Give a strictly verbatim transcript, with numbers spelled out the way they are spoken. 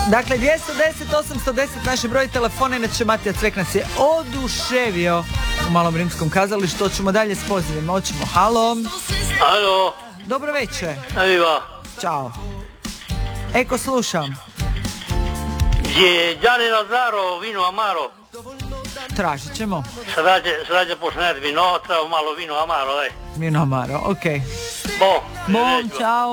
Dakle, dvjesto deset osamsto deset naši broj telefona, inače Matija Cvek nas je oduševio u Malom rimskom kazalištu. Hoćemo dalje s pozivima, hoćemo. Halo. Halo. Dobro večer. Eviva. Ćao. Eko, slušam. Je Gianni Lazzaro, vino amaro. Tražit ćemo. Srađe, srađe po nervi, no, treba malo vino amaro, daj. Vino amaro, okej. Okay. Bo. Bom, čao.